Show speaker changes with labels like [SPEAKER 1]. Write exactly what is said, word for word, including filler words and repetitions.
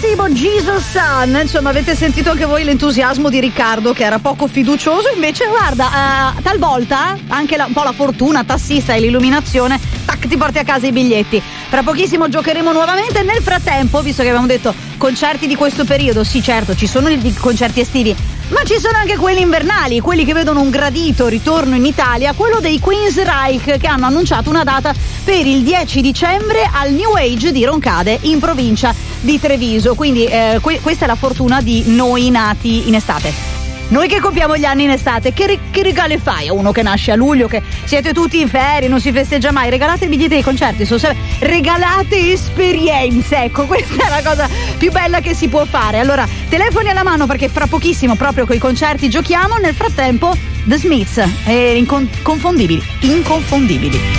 [SPEAKER 1] pochissimo Jesus Sun. Insomma, avete sentito anche voi l'entusiasmo di Riccardo, che era poco fiducioso. Invece guarda, uh, talvolta anche la, un po' la fortuna, tassista e l'illuminazione, tac, ti porti a casa i biglietti. Fra pochissimo giocheremo nuovamente. Nel frattempo, visto che abbiamo detto concerti di questo periodo, sì certo ci sono i concerti estivi, ma ci sono anche quelli invernali, quelli che vedono un gradito ritorno in Italia, quello dei Queensryche, che hanno annunciato una data per il dieci dicembre al New Age di Roncade, in provincia di Treviso. Quindi eh, que- questa è la fortuna di noi nati in estate. Noi che compiamo gli anni in estate, che, ri- che regali fai a uno che nasce a luglio, che siete tutti in ferie, non si festeggia mai? Regalate i biglietti dei concerti, sono sempre... regalate esperienze, ecco, questa è la cosa più bella che si può fare. Allora, telefoni alla mano, perché fra pochissimo proprio coi concerti giochiamo. Nel frattempo The Smiths, eh, inconfondibili, inconfondibili.